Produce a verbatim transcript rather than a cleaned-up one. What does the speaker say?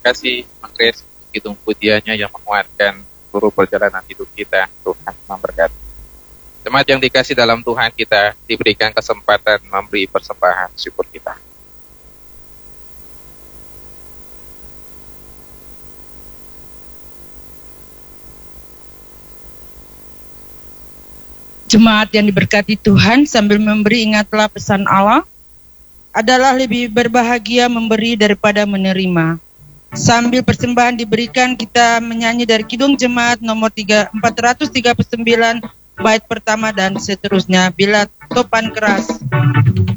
kasih Kris hitung pujiannya yang menguatkan seluruh perjalanan hidup kita. Tuhan memberkati. Jemaat yang dikasih dalam Tuhan, kita diberikan kesempatan memberi persembahan syukur kita. Jemaat yang diberkati Tuhan, sambil memberi ingatlah pesan Allah, adalah lebih berbahagia memberi daripada menerima. Sambil persembahan diberikan, kita menyanyi dari Kidung Jemaat nomor empat ratus tiga puluh sembilan, bait pertama dan seterusnya, Bila Topan Keras.